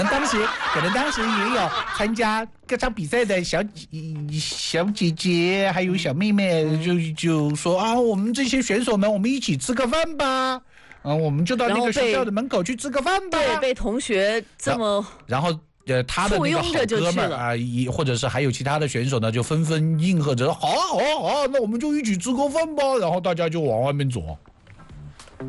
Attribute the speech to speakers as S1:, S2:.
S1: 可能当时也有参加各场比赛的小姐姐还有小妹妹就说啊，我们这些选手们，我们一起吃个饭吧。我们就到那个学校的门口去吃个饭吧。
S2: 对，被同学这么
S1: 然后他的那个好哥们啊，或者是还有其他的选手呢，就纷纷应和着，好啊，那我们就一起吃个饭吧。然后大家就往外面走。